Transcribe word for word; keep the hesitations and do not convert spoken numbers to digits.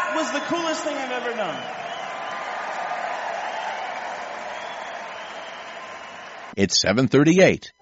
That was the coolest thing I've ever done. It's seven thirty-eight.